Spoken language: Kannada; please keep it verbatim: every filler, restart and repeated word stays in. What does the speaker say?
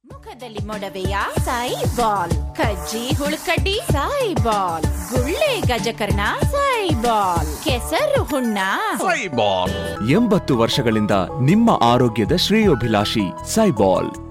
ಮುಖದಲ್ಲಿ ಮೊಡವೆಯ ಸಾಯಿ ಬಾಲ್, ಕಜ್ಜಿ ಹುಳುಕಡ್ಡಿ ಸಾಯಿ ಬಾಲ್, ಗುಳ್ಳೆ ಗಜಕರ್ಣ ಸಾಯಿ ಬಾಲ್, ಕೆಸರು ಹುಣ್ಣ ಸಾಯಿ ಬಾಲ್. ಎಂಬತ್ತು ವರ್ಷಗಳಿಂದ ನಿಮ್ಮ ಆರೋಗ್ಯದ ಶ್ರೇಯೋಭಿಲಾಷಿ ಸಾಯಿ ಬಾಲ್.